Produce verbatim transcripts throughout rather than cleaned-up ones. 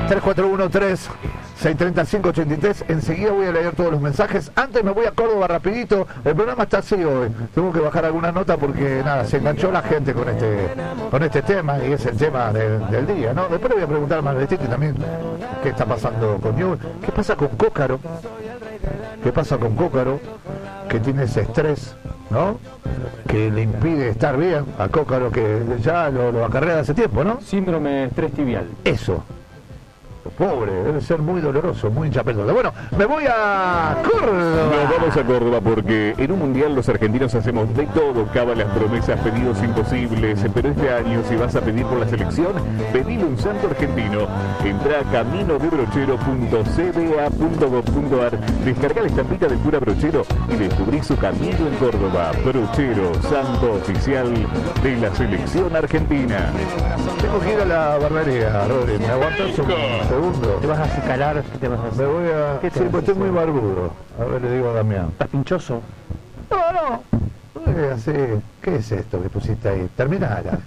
tres cuatro uno tres seis tres cinco ocho tres. Enseguida voy a leer todos los mensajes. Antes me voy a Córdoba rapidito. El programa está así hoy. Tengo que bajar alguna nota porque nada, se enganchó la gente con este con este tema y es el tema de, del día, ¿no? Después le voy a preguntar a Marletiti también qué está pasando con Newell. ¿Qué pasa con Cócaro? ¿Qué pasa con Cócaro? Que tiene ese estrés, ¿no? Que le impide estar bien a Cócaro, que ya lo, lo acarrea de hace tiempo, ¿no? Síndrome de estrés tibial. Eso. Pobre, debe ser muy doloroso, muy hincha pelota. Bueno, me voy a Córdoba. Nos vamos a Córdoba porque en un mundial los argentinos hacemos de todo, cábalas, promesas, pedidos imposibles. Pero este año, si vas a pedir por la selección, pedile un santo argentino. Entra a camino de brochero punto c b a punto gov punto a r, descarga la estampita del cura Brochero y descubrí su camino en Córdoba. Brochero, santo oficial de la selección argentina. Tengo que ir a la barbería, Rodri. ¿Me aguantas un segundo? Te vas a acicalar, te vas a hacer. Me voy a... ¿Qué te Sí, vas pues a estoy muy hacer? barbudo. A ver, le digo a Damián. ¿Estás pinchoso? No, no. Eh, así. ¿Qué es esto que pusiste ahí? Terminala.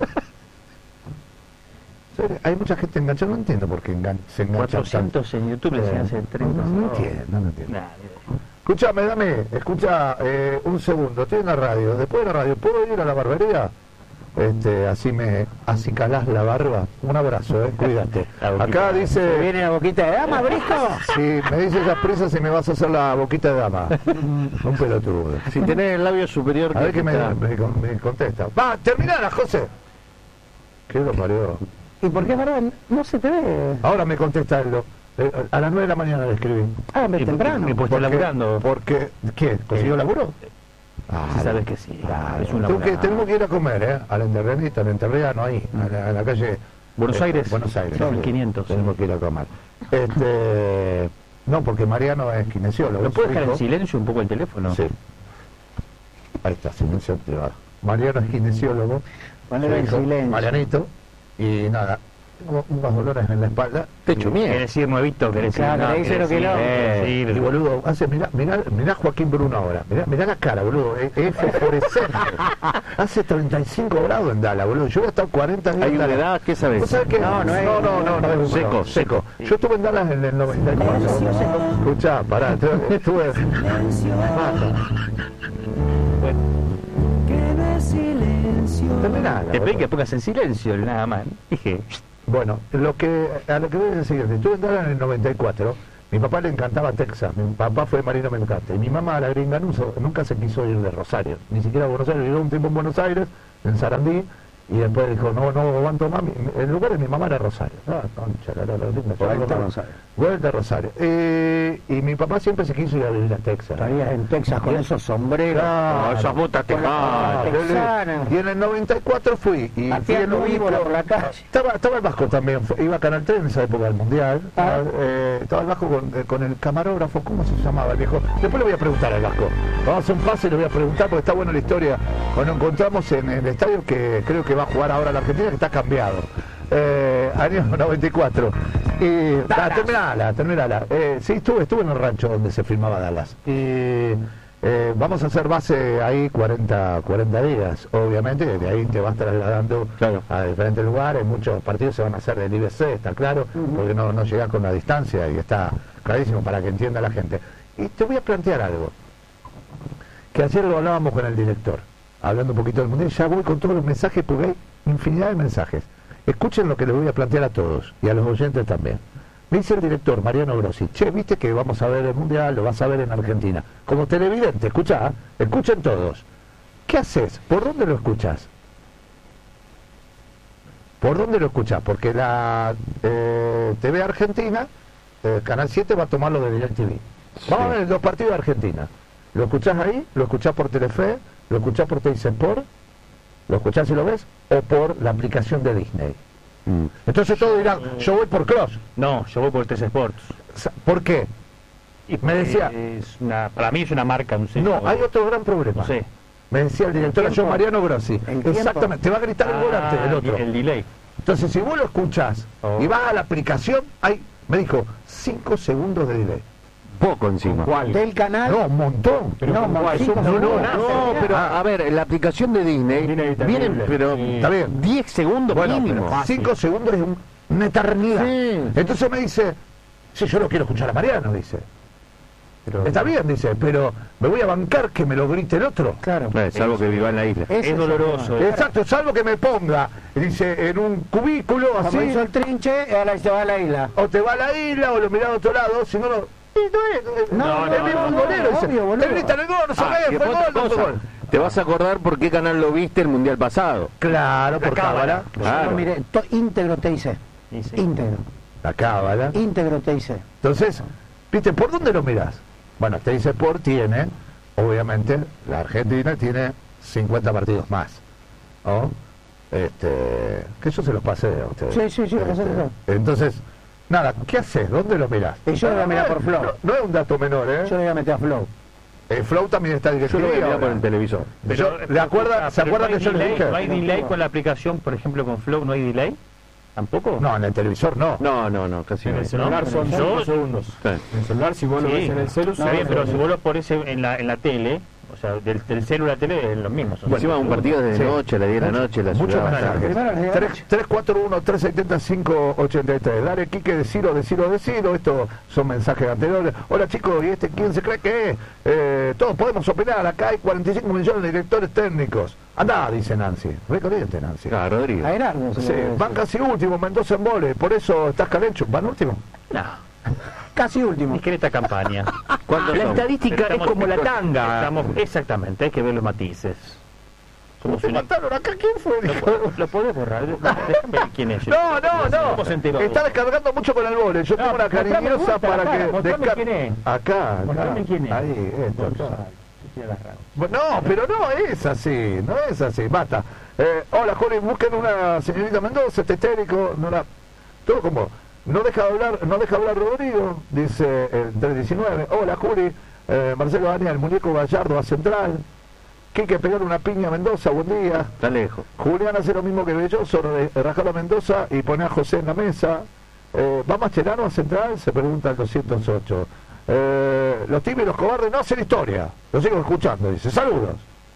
Hay mucha gente enganchada, no entiendo por qué engan se engancha cuatrocientos en YouTube le decían hace treinta. No, no entiendo, no entiendo. Nah, Escúchame, dame, escucha eh, un segundo, estoy en la radio, después de la radio, ¿puedo ir a la barbería? Este, así me acicalás la barba. Un abrazo, eh, cuídate. Acá dice... ¿Viene la boquita de dama, Brisco? Sí, me dice esas prisas si me vas a hacer la boquita de dama. Un pelotudo. Si tenés el labio superior... A ver qué me, está... me, me contesta. Va, terminala, José. ¿Qué lo parió? ¿Y por qué, verdad? No se te ve. Ahora me contesta él. Eh, a las nueve de la mañana le escribí. Ah, me temprano. Me puesto laburando. Porque, ¿qué? ¿Consiguió laburo? Ah, sí, sabes que sí. Claro. Es un Tengo que, laburado. tenemos que ir a comer, ¿eh? Al Enterrenista, al Enterriano, ahí, a la, a la calle... Buenos eh, Aires. Buenos Aires. mil quinientos. Tenemos que ir a comer. Este... No, porque Mariano es kinesiólogo. ¿No puedes su dejar en hijo. silencio un poco el teléfono? Sí. Ahí está, silencio privado. Mariano es kinesiólogo. Ponelo en Su hijo, silencio. Marianito. Y nada, tengo unos dolores en la espalda. Te echo miedo. ¿Querés decir nuevito? ¿Querés decir Claro, no? querés decir lo que no. Eh, Y boludo, hace, mirá, mirá, mirá Joaquín Bruno ahora, mirá, mirá la cara, boludo, es, es fosforescente. Hace treinta y cinco grados en Dallas, boludo, yo voy a estar cuarenta días ¿Hay en Dallas. humedad? ¿Qué sabes? ¿Vos sabés qué? No, no es- no, no, no, no, es seco, húmedo, seco. Yo estuve en Dallas en el noventa y cuatro. Escuchá, pará, estuve... estuve... Terminala, Te pedí boludo. que pongas en silencio, nada más. Dije, Bueno, lo que, a lo que voy a decir, estuve en Dallas en el noventa y cuatro, mi papá le encantaba Texas, mi papá fue marino mercante, y mi mamá, la gringa, nunca, nunca se quiso ir de Rosario, ni siquiera a Buenos Aires, vivió un tiempo en Buenos Aires, en Sarandí, y después dijo, no, no aguanto más, mi- el lugar de mi mamá era Rosario. Ah, concha, la, la, la, linda, Vuelta a la- Rosario. Vuelta a Rosario. Eh, y mi papá siempre se quiso ir a vivir a Texas. Estarías en Texas con esos sombreros. Claro. esas botas Con la Ah, cara texana. y en el noventa y cuatro fui y fui Pateando el único- víbora por la calle. estaba, estaba el Vasco también, fue- iba a Canal tres en esa época del Mundial. Ah. Eh, estaba el Vasco con, eh, con el camarógrafo, ¿cómo se llamaba el viejo? Después le voy a preguntar al Vasco. Vamos a hacer un pase y le voy a preguntar porque está buena la historia. Cuando encontramos en el estadio que creo que va a jugar ahora la Argentina, que está cambiado. Eh, año noventa y cuatro. Y ah, terminala, terminala. Eh, sí, estuve, estuve en el rancho donde se filmaba Dallas. Y eh, vamos a hacer base ahí cuarenta, cuarenta días, obviamente, de ahí te vas trasladando Claro. a diferentes lugares, muchos partidos se van a hacer del I B C, está claro, porque no, no llega con la distancia y está clarísimo para que entienda la gente. Y te voy a plantear algo, que ayer lo hablábamos con el director, hablando un poquito del Mundial, ya voy con todos los mensajes porque hay infinidad de mensajes. Escuchen lo que les voy a plantear a todos y a los oyentes también. Me dice el director, Mariano Grossi, che, viste que vamos a ver el Mundial, lo vas a ver en Argentina. Como televidente, escuchá, escuchen todos. ¿Qué haces? ¿Por dónde lo escuchás? ¿Por dónde lo escuchás? Porque la eh, T V Argentina, eh, Canal siete va a tomar lo de DirecTV. Vamos a ver los partidos de Argentina. ¿Lo escuchás ahí? ¿Lo escuchás por Telefe? ¿Lo escuchás por Teis Sport? ¿Lo escuchás y lo ves? ¿O por la aplicación de Disney? Mm. Entonces todos dirán, yo voy por Cross. no, yo voy por T C Sports. ¿Por qué? Y Me decía- es una, para mí es una marca, no sé. No, hay otro gran problema. No sé. Me decía el director, ¿El yo tiempo? Mariano Grossi. ¿El tiempo? Exactamente, te va a gritar el volante Ah, el otro. El delay. Entonces, si vos lo escuchás Oh. y vas a la aplicación, hay, me dijo, cinco segundos de delay. Poco encima. ¿Cuál? Del canal. No, un montón. Pero no, no, cinco no, no, segundos. no, pero a, a ver, la aplicación de Disney Viene viene, terrible. pero Sí. está bien. diez segundos Bueno, mínimo. pero cinco segundos es un una eternidad. Sí. Entonces me dice, sí, yo no quiero escuchar a Mariano, dice. Pero- Está bien, dice, pero me voy a bancar que me lo grite el otro. Claro. Eh, salvo que viva en la isla. Ese Es doloroso. el eh. Exacto, salvo que me ponga, dice, en un cubículo Como así, hizo el trinche, ahora se va a la isla. o te va a la isla o lo mirás a otro lado, si no, no. Y no es, No, es no, bien no, futbolero, no, dice, obvio, boludo. te gritan el gol, no Ah, sabés, y fue después gol, otra no fue cosa. gol. Te vas a acordar por qué canal lo viste el mundial pasado. Claro, por cábala. Claro. Yo miré, to- íntegro te hice. Y sí. Íntegro. La cábala. Íntegro te hice. Entonces, viste, ¿por dónde lo mirás? Bueno, te dice por tiene, obviamente, la Argentina tiene cincuenta partidos más. ¿No? Este, que yo se los pasé a ustedes. Sí, sí, sí, lo pasé Este, yo. Entonces, nada, ¿qué haces? ¿Dónde lo mirás? Y yo lo voy a mirar No, por Flow. No, no es un dato menor, ¿eh? Yo le voy a meter a Flow. El Flow también está Yo dirigido. lo voy a mirar ahora. por el televisor. Yo- ¿le acuerda- ¿Se pero acuerdan no hay que yo le delay, dije? ¿No hay delay con la aplicación, por ejemplo, con Flow? ¿No hay delay? ¿Tampoco? No, en el televisor no. No, no, no, casi En no. el celular ¿No? son Yo- cinco segundos. Sí. En el celular, si vos lo Sí. ves en el celu, Está son bien, pero cinco si vos lo pones en la, en la tele, o sea, del, del celular a la tele es lo mismo. Son Encima un partido de Sí. noche, a las diez de la noche, la Muchos ciudad. mensajes. Primero las diez de la noche. tres cuatro uno, tres siete cinco, ocho tres. Dale, Quique, decilo, decilo, decilo. Estos son mensajes anteriores. Hola, chicos, ¿y este quién se cree que es? Eh, todos podemos opinar. Acá hay cuarenta y cinco millones de directores técnicos. Andá, dice Nancy. Recorriente, Nancy. Ah, Rodrigo. A Gerardo. se Sí, lo voy a van decir. casi último, Mendoza en vole. Por eso estás calencho. ¿Van último? No, Casi último. es que en esta campaña. ¿Cuántos La son? estadística Estamos- es como la tanga. Estamos, exactamente, hay que ver los matices. Somos ¿Te una- mataron acá? ¿Quién fue? ¿Lo, puedo- lo podés borrar? Déjame ver quién es. No, no, no. ¿Cómo se enteró? Está descargando mucho con el vole. Yo No, tengo una mostrame cariñosa vuelta la para cara, que mostrame descar- quién es. Acá, acá. Mostrame quién es. Ahí, esto, acá. Gonzalo. Tiene las ramas. Bueno, no, pero no es así, no es así, basta. Eh, hola, Juli, busquen una señorita Mendoza, está histérico, no la... Todo como, no deja de hablar, no deja hablar Rodrigo, dice el tres diecinueve. Hola, Juli, eh, Marcelo Daniel, el muñeco Gallardo a Central. Quique pegar una piña a Mendoza, buen día. Está lejos. Julián hace lo mismo que Belloso, re- rajar a Mendoza y pone a José en la mesa. Eh, ¿Va Mascherano a Central? Se pregunta el doscientos ocho. Eh, los tibios y los cobardes no hacen historia. Lo sigo escuchando, dice. Saludos.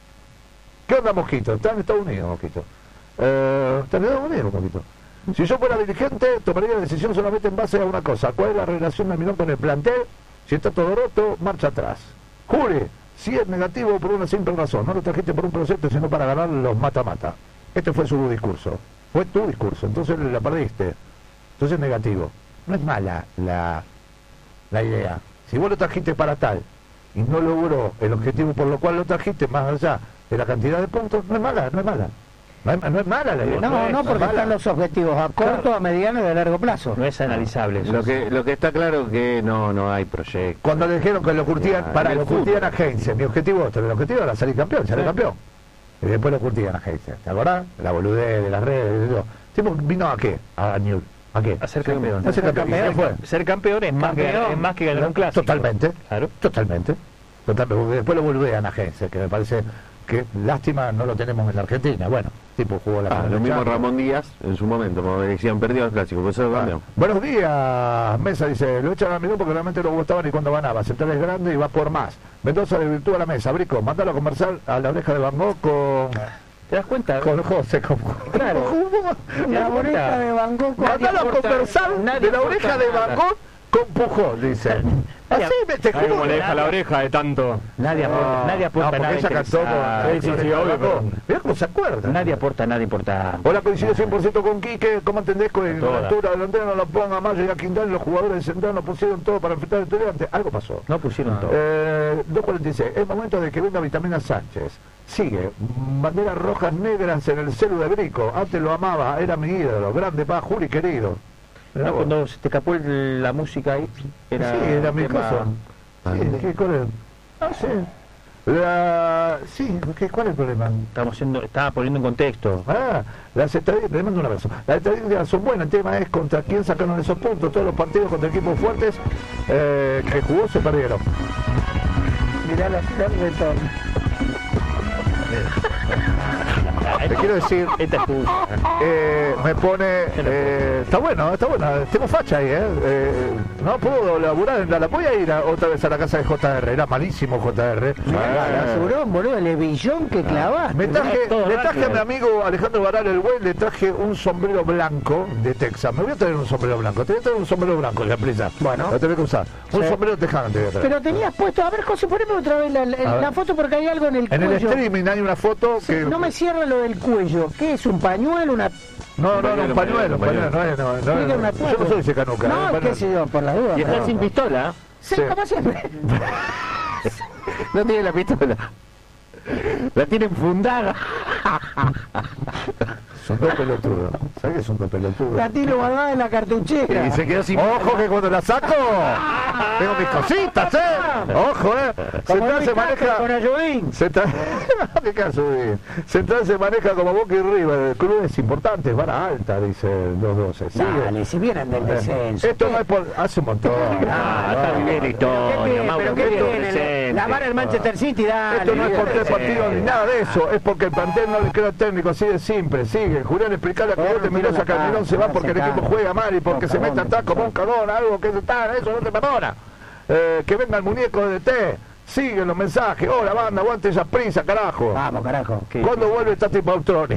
¿Qué onda, Mosquito? Está en Estados Unidos, Mosquito. Eh, está en Estados Unidos, Mosquito. Si yo fuera dirigente, tomaría la decisión solamente en base a una cosa. ¿Cuál es la relación de Almirón con el plantel? Si está todo roto, marcha atrás. Juli, si es negativo por una simple razón. No lo trajiste por un proyecto, sino para ganar los mata-mata. Este fue su discurso. Fue tu discurso. Entonces la perdiste. Entonces negativo. No es mala la, la idea. Si vos lo trajiste para tal y no logró el objetivo por lo cual lo trajiste, más allá de la cantidad de puntos, no es mala, no es mala. No es, no es mala la idea. No, es no, porque mala. están los objetivos a corto, a mediano y a largo plazo. No es analizable eso. Lo que, lo que está claro es que no, no hay proyecto. Cuando le dijeron que lo curtían, Ya, para en lo el curtían a fútbol. Heinze, mi objetivo otro, el objetivo era salir campeón, salir campeón. Y después lo curtían a Heinze, ¿te acordás? La boludez de las redes, de todo. Tipo, ¿vino a qué? A Newell. ¿A qué? A ser campeón. A ser campeón. ¿Y qué fue? Ser campeón es más, que, Campeón. es más que ganar un clásico. Totalmente. Claro. Totalmente. Totalmente. Porque después lo boludean a Heinze, que me parece que lástima no lo tenemos en la Argentina. Bueno, tipo jugó la Ah, final lo de mismo Champions. Ramón Díaz en su momento, como decían, perdió el clásico, por eso lo Ah, cambió. buenos días, Mesa, dice, lo echan a Almirón porque realmente no gustaba ni cuando ganaba. Central es grande y va por más. Mendoza desvirtúa la mesa. Brico, mándalo a conversar a la oreja de Van Gogh con, ¿Te das cuenta? con José. Con, Claro. ¿Cómo? La oreja de Van Gogh. Mándalo a importa- conversar nadie de la importa oreja de nada. Van Gogh con Pujol, dice. Así me te Ay, como juro. le deja la oreja de tanto. Nadie aporta, nadie aporta no, porque nada ella cantó interesante. con... Sí, sí, sí, obvio, pero- Mirá cómo se acuerda. Nadie aporta nada importante. Hola, coincido cien por ciento con Quique. ¿Cómo entendés que en la Toda. altura delantera no lo ponga más? Y a Quintana los jugadores de Central no pusieron todo para enfrentar al Estudiante? Algo pasó. No pusieron todo. Eh, dos cuarenta y seis. Es momento de que venga Vitamina Sánchez. Sigue. Banderas rojas negras en el celu de Brico. Antes lo amaba, era mi ídolo. Grande, pa, Juli, querido. Mirá No, vos. cuando se te escapó el- la música ahí, era, sí, era mi tema- cosa. Sí, ¿qué, cuál es? Ah, sí. La... Sí, ¿qué, ¿cuál es el problema? Estamos haciendo, estaba poniendo en contexto. Ah, las estadísticas, le mando un abrazo. Las estadísticas son buenas, el tema es contra quién sacaron esos puntos. Todos los partidos contra equipos fuertes eh, que jugó se perdieron. Mirá la flor de todo. te quiero decir, Esta es tuya. eh, me pone, eh, está bueno, está bueno, tengo facha ahí, eh, eh, no puedo laburar en la, voy a ir a- otra vez a la casa de J R, era malísimo J R. El surón, boludo, el hebillón que clavaste. Me traje, todo le traje rápido. a mi amigo Alejandro Baral el güey, le traje un sombrero blanco de Texas. Me voy a traer un sombrero blanco, te voy a traer un sombrero blanco, la prisa. Bueno. Lo tengo que usar. Un Sí. sombrero tejano te voy a traer. Pero tenías puesto, a ver, José, poneme otra vez la, la- A ver. la foto porque hay algo en el En el cuello. streaming hay una foto Sí, que... no me cierra lo del cuello. ¿Qué es? ¿Un pañuelo? ¿Una.? No, no, no, un pañuelo, un pañuelo, no, es- no, no, Explica no, una yo no foto. soy ese canuca. No, un qué pañuelo. sé yo, por la duda. Y está pero- sin pistola. Sí, Sí. como siempre. No tiene la pistola. La tiene enfundada. Son dos pelotudos. ¿Sabes que son dos pelotudos? La tiene guardada en la cartuchera. Y se quedó sin. Ojo que cuando la saco, tengo mis cositas, ¿eh? Ojo, ¿eh? Como Central Luis se Cáceres maneja... con Ayovín. Central... ¿Qué caso de... Central se maneja como Boca y River. Clubes importantes, vara alta, dice los doce. Sigue. Dale, si vienen del descenso. Esto no es por... Hace un montón. Ah, está bien la ¿Qué historia, tiene? Mauro. ¿Pero qué Esto es tiene? decente. La vara del Manchester City, dale. Esto no es por tres olvídate. partidos ni nada de eso, es porque el plantel no le queda al técnico, así de simple. Sigue, Julián, explicarle a Pero Coyote no Mendoza tiene que una Almirón se va cara, porque el se equipo caga. juega mal y porque No, se mete cagón, atrás como un cagón, algo que está, eso no te perdona. Eh, que venga el muñeco de T, siguen los mensajes, hola banda, aguante esa prisa, carajo. Vamos, carajo. ¿Cuándo vuelve Tati Pautroni?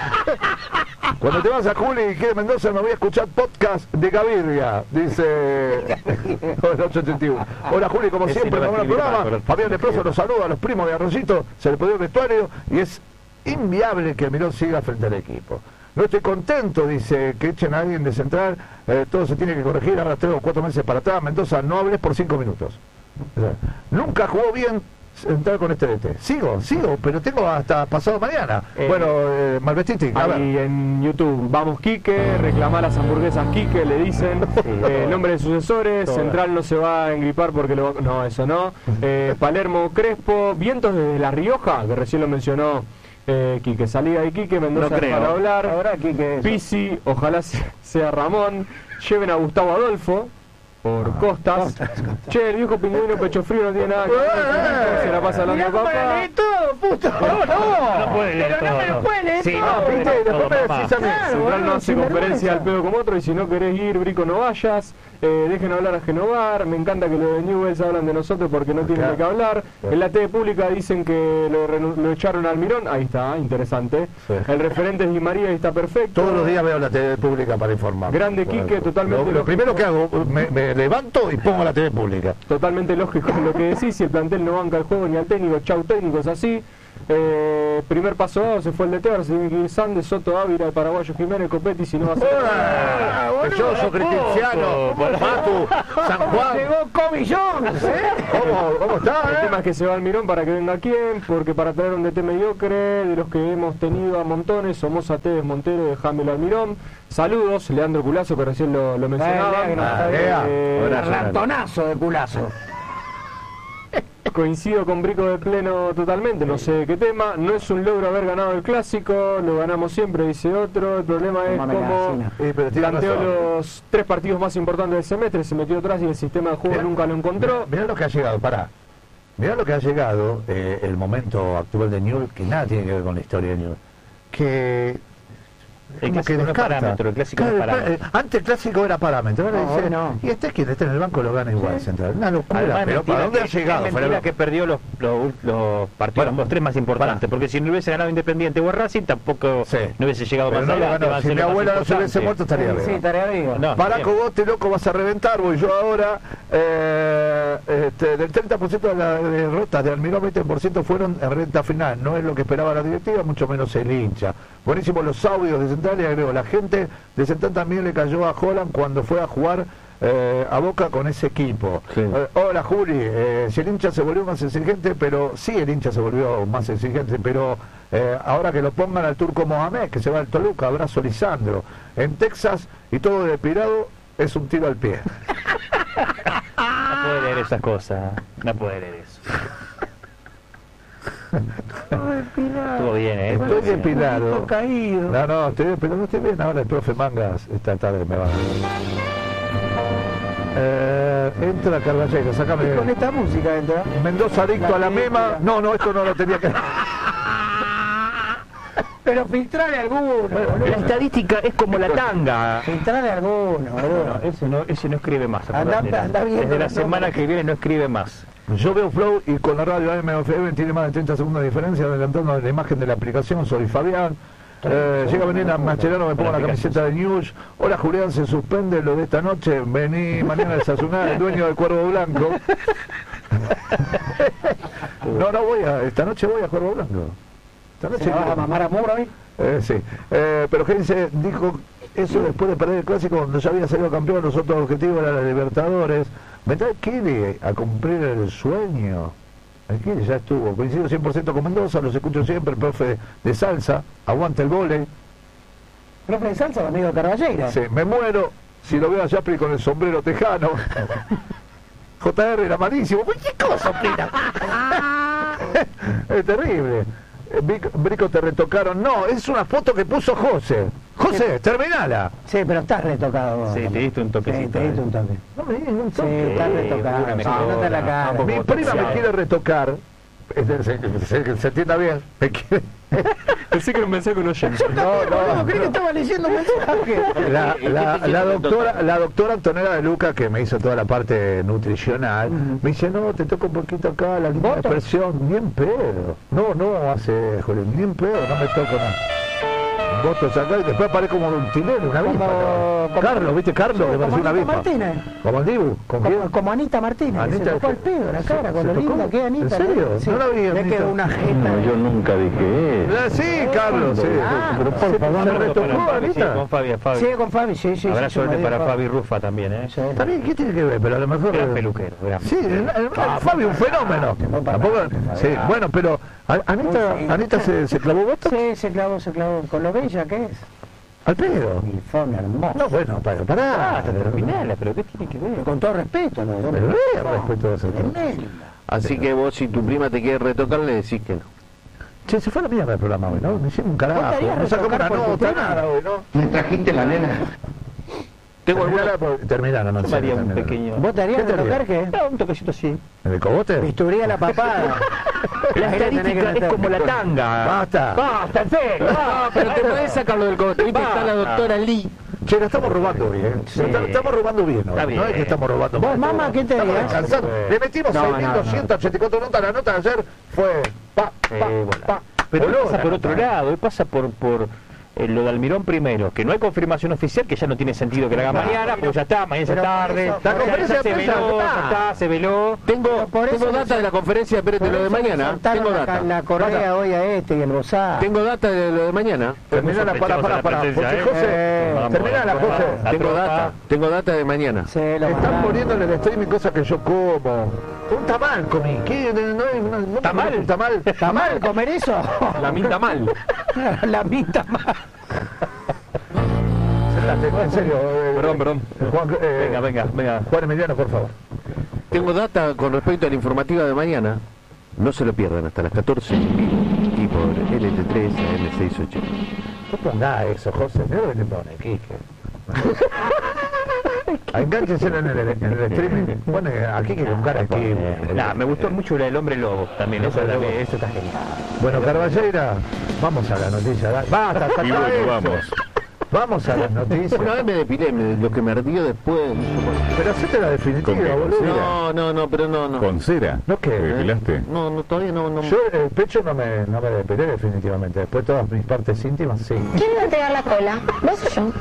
Cuando te vas a Juli y quede Mendoza me voy a escuchar podcast de Gaviria, dice el ocho ochenta y uno. Hola Juli, como Ese siempre, lo va a muy buen escribir programa. Marco. Fabián Leproso los saluda a los primos de Arroyito, se le pidió el vestuario y es inviable que Mirón siga frente al equipo. No estoy contento, dice, que echen a alguien de Central, eh, todo se tiene que corregir, ahora tres o cuatro meses para atrás, Mendoza, no hables por cinco minutos. O sea, nunca jugó bien Central con este D T. Sigo, sigo, pero tengo hasta pasado mañana. Eh, bueno, eh, Malvestiti, a ver. Ahí en YouTube, vamos Quique, reclamar las hamburguesas Quique, le dicen, eh, nombre de sucesores, Todas. Central no se va a engripar porque lo va- no, eso no, eh, Palermo Crespo, vientos desde La Rioja, que recién lo mencionó eh, Quique, salida de Quique, Mendoza No creo. para hablar, Ahora aquí que es. Pisi, ojalá se- sea Ramón, lleven a Gustavo Adolfo por Costas, che, el viejo pingüino pecho frío no tiene nada que ver, se la pasa hablando Mirá de cómo la papá. leí todo, puto. No, no. No puede leer Pero no me todo. lo puede leer Sí, todo. no, Ah, viste, todo, después me papá. decís a mí. Claro, Central no boludo, hace sin conferencia al vergüenza. pedo como otro y si no querés ir, Brico, no vayas. Eh, dejen hablar a Genovar. Me encanta que los de Newells hablan de nosotros porque no tienen Claro. de qué hablar. En la T V pública dicen que lo, renu- lo echaron al Mirón. Ahí está, interesante. Sí. El referente es Di María y está perfecto. Todos los días veo la T V pública para informar. Grande Quique, totalmente Lo, lo lógico. primero que hago, me, me levanto y pongo la T V pública. Totalmente lógico lo que decís. Si el plantel no banca el juego ni al técnico, chau técnico, es así. Eh, primer paso dado, se fue el D T, ahora se tiene que ir Sandes, Soto, Ávila, el paraguayo Jiménez, Copetti, si no va a ser... Belloso, Cristiano, Matu, San Juan. Llegó Kobe Jones, ¿eh? ¿Cómo, cómo está, El eh? tema es que se va al Mirón para que venga quién, porque para traer un D T mediocre, de los que hemos tenido a montones, Somoza, Tevez, Montero, dejámelo al Mirón. Saludos, Leandro Culazo, que recién lo, lo mencionaba. Leandro, está bien. Eh, Ahora, Ratonazo de culazo. coincido con Brico de pleno totalmente, no sé de qué tema. No es un logro haber ganado el clásico, lo ganamos siempre, dice otro. El problema es Tómame la cómo vacina. Eh, pero tiene planteó razón. los tres partidos más importantes del semestre, se metió atrás y el sistema de juego Mirá, nunca lo encontró. Mirá lo que ha llegado, pará. Mirá lo que ha llegado, eh, el momento actual de Newell, que nada tiene que ver con la historia de Newell. Que... El como clásico no es descarta. parámetro, el clásico no es Claro, el pa- parámetro. eh, antes el clásico era parámetro, ahora No, dice, no. y este quien está en el banco lo gana igual, Central. Una locura, Además, es pero mentira ¿para dónde que- ha llegado? Es Fuera mentira de- que perdió los, los, los partidos, Bueno, los tres más importantes, pará. porque si no hubiese ganado Independiente o Racing tampoco Sí. no hubiese llegado Pero más no lo adelante, ganó. va a Si ser mi lo más abuela no se hubiese importante. muerto estaría Sí, bien. sí, tarea vivo. No, Para bien. Cogote, loco, vas a reventar, voy yo ahora. Eh, este, del treinta por ciento de las derrotas de Almirón, veinte por ciento fueron en renta final. No es lo que esperaba la directiva, mucho menos el hincha. Buenísimo los audios de Central y agrego, la gente de Central también le cayó a Holland cuando fue a jugar eh, a Boca con ese equipo. Sí. Eh, hola Juli, eh, si el hincha se volvió más exigente, pero sí el hincha se volvió más exigente, pero eh, ahora que lo pongan al turco Mohamed, que se va al Toluca, abrazo Lisandro. En Texas y todo depilado es un tiro al pie. No puede leer esas cosas, no puede leer eso. Estuvo bien, ¿eh? Estoy Estuvo bien. depilado. Caído. No, no, estoy depilado, estoy bien. Ahora el profe Mangas esta tarde me va a... Eh, entra Carballeira, sacame... Con esta música entra. Mendoza adicto La a la película. mema. No, no, esto no lo tenía que... Pero filtrale alguno, boludo. La estadística es como la tanga. Filtrale alguno, boludo. No, ese no, ese no escribe más. Anda- acordate. anda viendo Desde la los semana nombres. que viene no escribe más. Yo veo Flow y con la radio A M F M tiene más de treinta segundos de diferencia, adelantando la imagen de la aplicación. Soy Fabián. Eh, llega a venir a Mascherano, me pongo la camiseta de News. Hola Julián, se suspende lo de esta noche. Vení mañana a desayunar, el dueño del Cuervo Blanco. No, no voy a, esta noche voy a Cuervo Blanco. Esta noche ¿Se la vas voy. a mamar a Muro hoy? Eh, sí, eh, pero Gense dijo eso después de perder el clásico cuando ya había salido campeón. Los otros objetivos eran los Libertadores. Vendrá Kili a cumplir el sueño. El Kili ya estuvo. Coincido cien por ciento con Mendoza, los escucho siempre, el profe de salsa. Aguanta el vóley. Profe de salsa, amigo de Carballeira. Sí, me muero si lo veo a Yapri con el sombrero tejano. J R era malísimo. Uy, ¿qué cosa, Pina? Es terrible. Eh, Vic- Brico, te retocaron. No, es una foto que puso José. José, terminala. Sí, pero estás retocado vos. Sí, te diste un Sí, toquecito. te diste un toque. No me digas un Sí, toque. estás Sí, retocado. una Sí, mejora. no te la cara. Tampoco- Mi prima me potencial. quiere retocar. Es de- Se, se- que se entienda bien. Me quiere- Pensé que era un mensaje con oyente. No, Boludo, no. creí que estaba leyendo un mensaje. La, la, la doctora, la doctora Antonella de Luca, que me hizo toda la parte nutricional, me dice, no, te toco un poquito acá, la línea de ¿Botox? presión, ni en pedo. No, no hace, Julio, ni en pedo, no me toco nada. Votos acá y después aparece como un tinero, una avispa. Como- como- Carlos, ¿viste? Carlos, que Como parece una Anita avispa. Martínez. Como el Dibu, ¿con quién? Como, como Anita Martínez, que Anita, se tocó ¿qué? el pedo en la cara ¿Se- con se lo tocó? linda que es Anita. ¿En serio? Sí. No la vi, Es que Anita. una jeta. nunca dije Ah, Sí, Carlos, sí. Ah, pero por favor, ¿se retocó, Anita? Con Fabi, Fabi. Sí, con Fabi, sí, sí. Habrá sí, suerte sí, para Fabi. Fabi Rufa también, ¿eh? Sí. Está bien, ¿qué tiene que ver? Pero a lo mejor... Gran peluquero, gran Sí, el, el- el Fabio, un fenómeno. no, para Tampoco, nada, sí, para bueno, pero a- Anita, Sí. Anita se, se clavó votos Sí, se clavó, se clavó. Con lo bella que es. al pedo. Y fue un hermoso. No, bueno, para, pará. Ah, terminala, pero ¿qué tiene que ver? Con todo respeto, lo Pero ve, respetuoso. Tremendo. Así que vos, si tu prima te quiere retocar, le decís que no. Che, se fue a la mierda el programa hoy, ¿no? Me hicieron un carajo. ¿Vos te harías No sacamos retocar una por tu nota, prima? nada hoy, ¿no? ¿Me trajiste la nena? Tengo alguna... Terminaron, no Yo sé. me haría un terminaron. pequeño... ¿Vos te harías ¿Qué te retocar qué? Ah, un toquecito así. ¿En el cogote? Bisturí a la papada. La Ahí la tenés que estadística es meter. como la tanga. Basta. Basta, en serio. No, pero te podés sacarlo del cogote. Viste, está la doctora Lee. Che, la estamos robando bien. Sí. Está- Estamos robando bien, ¿no? Está bien. No es que estamos robando ¿Vos, mal. mamá, qué te Estamos harías? descansando. Le metimos No, seis no, mil doscientas ochenta y cuatro notas. La nota de ayer fue pa, pa, Sí, bueno. pa. Pero hoy Boludo, pasa por la otro nota. lado, hoy pasa por, por eh, lo de Almirón primero, que no hay confirmación oficial, que ya no tiene sentido que la haga mañana, porque ya está, mañana es pero tarde, eso- ya- la ya, conferencia se de prensa veló, ya ya está. está, se veló. Tengo, por eso tengo le data de la conferencia de Pérez de Por lo de eso le mañana. soltaron Tengo la, data. la correa hoy a este y el bozá. Tengo data de lo de mañana. Terminala, para, para, para. Porque José, Eh, terminala, José. Tengo data. Tengo data de mañana. Sí, lo Están mandaron. poniendo en el streaming cosas que yo como. Un tamal comí. ¿Qué? No, no, no, no te ¿Tamal? comes un tamal? ¿Está mal comer eso? La minta mal. La mitad mal. Sentate, en serio. eh, Perdón, perdón. Juan, eh, Venga, venga, venga. Juan Emiliano, por favor. Tengo data con respecto a la informativa de mañana. No se lo pierdan hasta las catorce y por L T tres A M seiscientos ochenta. No ponga eso, José. Mira lo que te pone, Quique. Enganchense en el, en el streaming. Pone aquí que con cara de Quique. Nah, me gustó mucho la del hombre lobo también, eso, Hombre también, lobo. eso está genial. Bueno, Carballeira, vamos a la noticia. dale. Basta, hasta Y acá bueno, eso. vamos. Vamos a las noticias. Una vez me depilé, me- lo que me ardió después. Pero hacete la definitiva, ¿Con qué? boludo. No, no, no, pero no, no. ¿Con cera? ¿No qué? ¿Te depilaste? No, no, todavía no. no. Yo el pecho no me, no me depilé definitivamente. Después todas mis partes íntimas, sí. ¿Quién va a entregar la cola? ¿Vos o yo?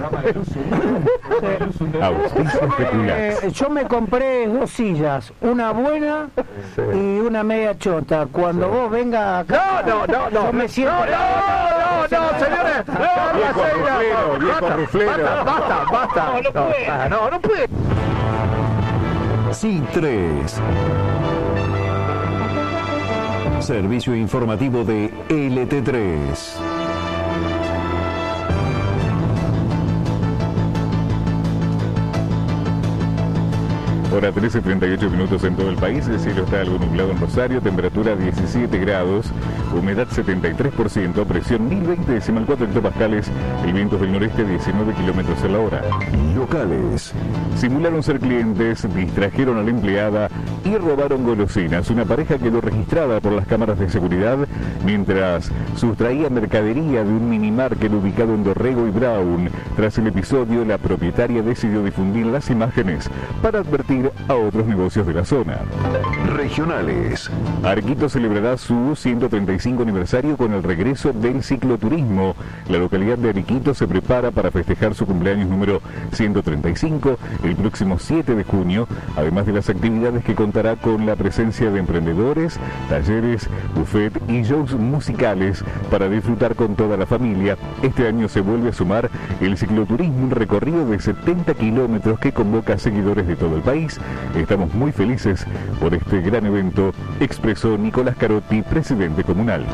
Auspicio Petulax. Eh, yo me compré dos sillas, una buena Sí. y una media chota. Cuando vos vengas acá, No, no, no, no. yo me siento... No, no, no, no, señores. No, Viejo Carballeira, ruflero, viejo basta, ruflero. Basta, basta, basta. No, no puede. ah, no, no puede. Sí tres. Servicio informativo de L T tres. Hora trece, treinta y ocho minutos en todo el país. El cielo está algo nublado en Rosario. Temperatura diecisiete grados. Humedad setenta y tres por ciento. Presión mil veinte decimal cuatro hectopascales. El viento del noreste diecinueve kilómetros a la hora. Locales. Simularon ser clientes, distrajeron a la empleada y robaron golosinas. Una pareja quedó registrada por las cámaras de seguridad mientras sustraía mercadería de un minimarket ubicado en Dorrego y Brown. Tras el episodio, la propietaria decidió difundir las imágenes para advertir a otros negocios de la zona. Regionales. Arquito celebrará su ciento treinta y cinco aniversario con el regreso del cicloturismo. La localidad de Ariquito se prepara para festejar su cumpleaños número ciento treinta y cinco el próximo siete de junio, además de las actividades que contará con la presencia de emprendedores, talleres, buffet y shows musicales para disfrutar con toda la familia. Este año se vuelve a sumar el cicloturismo, un recorrido de setenta kilómetros que convoca a seguidores de todo el país. Estamos muy felices por este gran evento, expresó Nicolás Carotti, presidente comunal.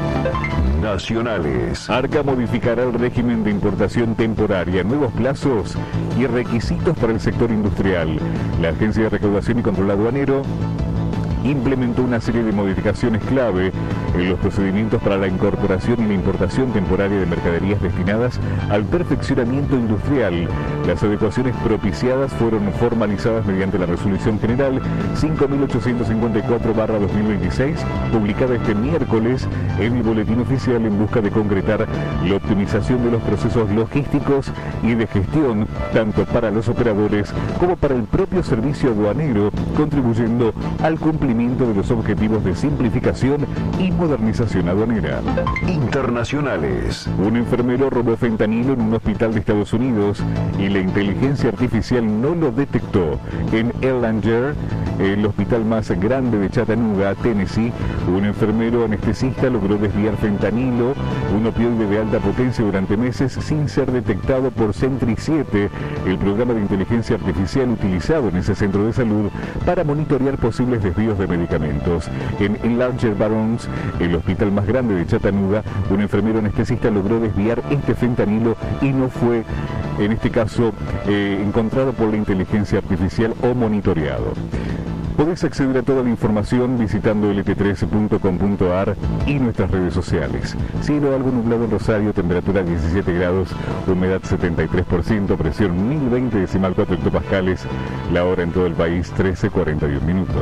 Nacionales. Arca modificará el régimen de importación temporaria, nuevos plazos y requisitos para el sector industrial. La Agencia de Recaudación y Control Aduanero implementó una serie de modificaciones clave en los procedimientos para la incorporación y la importación temporaria de mercaderías destinadas al perfeccionamiento industrial. Las adecuaciones propiciadas fueron formalizadas mediante la Resolución General cinco mil ochocientos cincuenta y cuatro barra dos mil veintiséis, publicada este miércoles en el Boletín Oficial, en busca de concretar la optimización de los procesos logísticos y de gestión, tanto para los operadores como para el propio servicio aduanero, contribuyendo al cumplimiento de los objetivos de simplificación y modernización aduanera. Internacionales. Un enfermero robó fentanilo en un hospital de Estados Unidos y la inteligencia artificial no lo detectó. En Erlanger, el hospital más grande de Chattanooga, Tennessee, un enfermero anestesista logró desviar fentanilo, un opioide de alta potencia, durante meses sin ser detectado por Sentry siete, el programa de inteligencia artificial utilizado en ese centro de salud para monitorear posibles desvíos de medicamentos. En Erlanger Barons, el hospital más grande de Chattanooga, un enfermero anestesista logró desviar este fentanilo y no fue, en este caso, eh, encontrado por la inteligencia artificial o monitoreado. Podés acceder a toda la información visitando L T tres punto com punto a r y nuestras redes sociales. Cielo algo nublado en Rosario, temperatura diecisiete grados, humedad setenta y tres por ciento, presión mil veinte decimal cuatro hectopascales, la hora en todo el país trece cuarenta y uno minutos.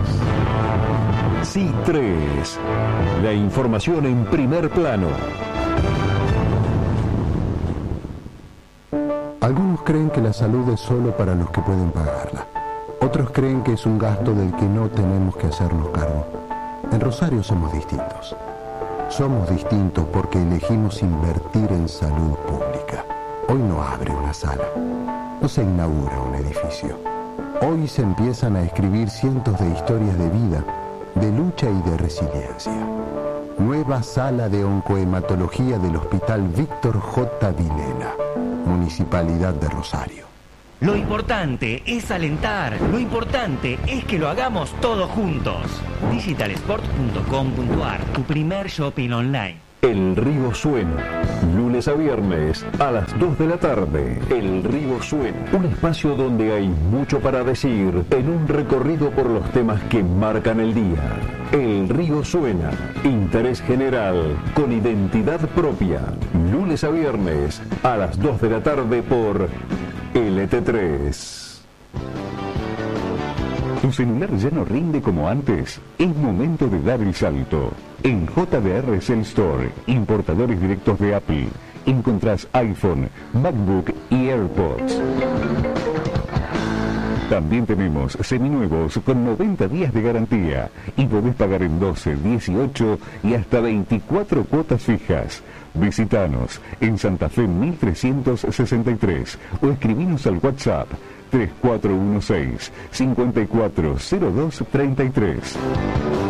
C tres. La información en primer plano. Algunos creen que la salud es solo para los que pueden pagarla. Otros creen que es un gasto del que no tenemos que hacernos cargo. En Rosario somos distintos. Somos distintos porque elegimos invertir en salud pública. Hoy no abre una sala, no se inaugura un edificio. Hoy se empiezan a escribir cientos de historias de vida, de lucha y de resiliencia. Nueva sala de oncohematología del Hospital Víctor J. Vilela, Municipalidad de Rosario. Lo importante es alentar, lo importante es que lo hagamos todos juntos. digital sport punto com punto a r, tu primer shopping online. El Río Suena, lunes a viernes a las dos de la tarde. El Río Suena, un espacio donde hay mucho para decir en un recorrido por los temas que marcan el día. El Río Suena, interés general con identidad propia. Lunes a viernes a las dos de la tarde por L T tres. ¿Tu celular ya no rinde como antes? Es momento de dar el salto. En J D R Cell Store, importadores directos de Apple, encontrás iPhone, MacBook y AirPods. También tenemos seminuevos con noventa días de garantía y podés pagar en doce, dieciocho y hasta veinticuatro cuotas fijas. Visítanos en Santa Fe mil trescientos sesenta y tres o escribinos al WhatsApp tres cuatro uno seis, cinco cuatro cero dos tres tres.